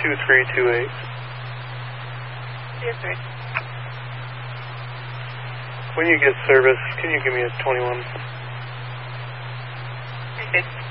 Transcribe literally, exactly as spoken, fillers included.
two three two eight. Two three. When you get service, can you give me a twenty-one? Okay.